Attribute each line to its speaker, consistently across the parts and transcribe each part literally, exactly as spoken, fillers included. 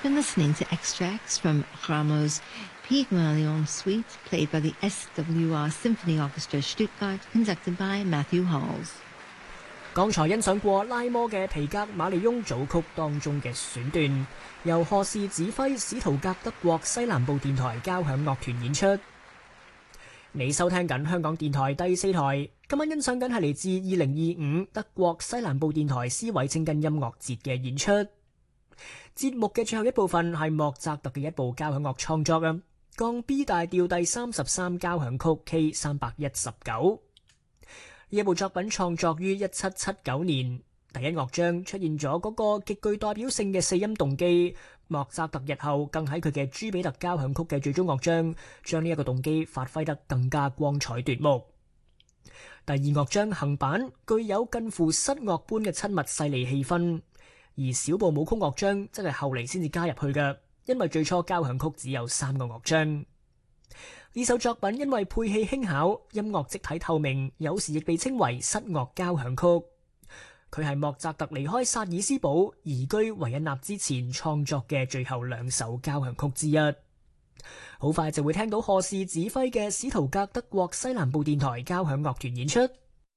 Speaker 1: been listening to extracts from Rameau's Pygmalion Suite, played by the S W R Symphony Orchestra Stuttgart, conducted by Matthew Halls.
Speaker 2: 剛才欣賞過拉摩嘅皮格馬利翁組曲當中嘅選段，由賀氏指揮史圖格德國西南部電台交響樂團演出。你收聽緊香港電台第四台，今晚欣賞緊係嚟自二零二五德國西南部電台斯韋清根音樂節嘅演出。節目嘅最後一部分係莫扎特嘅一部交響樂創作啊，降 B 大調第三十三交響曲 K 三百一十九。呢一部作品創作於一七七九年，第一樂章出現咗嗰個極具代表性嘅四音動機。莫扎特日後更喺佢嘅朱比特交響曲嘅最終樂章，將呢一個動機發揮得更加光彩奪目。第二樂章行板具有近乎室樂般嘅親密細膩氣氛，而小步舞曲樂章則係後嚟先至加入去嘅，因為最初交響曲只有三個樂章。呢首作品因為配器輕巧，音樂積體透明，有時亦被稱為室樂交響曲。佢係莫扎特離開薩爾斯堡移居維也納之前創作嘅最後兩首交響曲之一。好快就會聽到賀氏指揮嘅史圖格德國西南部電台交響樂團演出。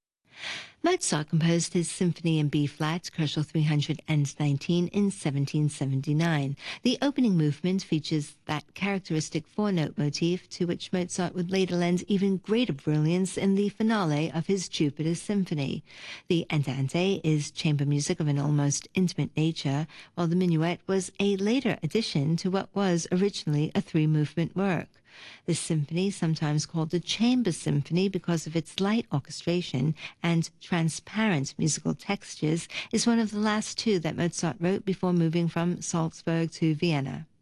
Speaker 1: Mozart composed his symphony in B-flat, Koszul three hundred nineteen, in seventeen seventy-nine. The opening movement features that characteristic four-note motif to which Mozart would later lend even greater brilliance in the finale of his Jupiter Symphony. The Andante is chamber music of an almost intimate nature, while the minuet was a later addition to what was originally a three-movement work. This symphony, sometimes called the Chamber Symphony because of its light orchestration and transparent musical textures, is one of the last two that Mozart wrote before moving from Salzburg to Vienna.